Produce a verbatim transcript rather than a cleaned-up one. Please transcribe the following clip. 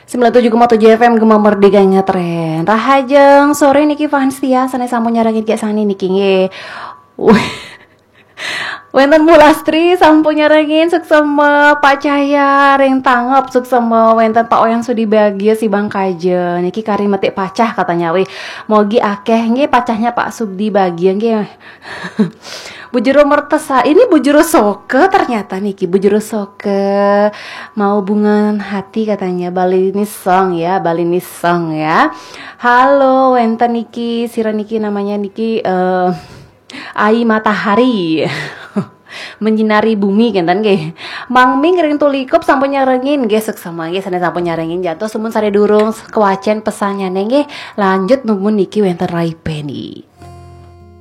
sembilan puluh tujuh koma tujuh F M Gema Merdeka ngetren. Rahajeng sore niki fans tia sana sampun nyarangin kayak sani niki nge. Wenten Bu Lastri sampun nyarangin suksema Pak Cahya ring tanggap suksema wenten Pak Oyang Sudi bahagia si Bang Kaje niki kari metik pacah katanya weh mogi akeh nge pacahnya Pak Sudi bahagia nge. Bujuro mertesa ini bujuro soke ternyata niki bujuro soke mau bungan hati katanya Bali Nisong ya Bali Nisong ya. Halo wenten niki sira niki namanya niki uh, Ai Matahari menyinari bumi kan ge. Mang Ming ring tulikop sampun nyarengin ge seksama ge sana sampun nyarengin jatuh sumun sare durung kewacen pesannya nge lanjut numun niki wenten Rai Penny.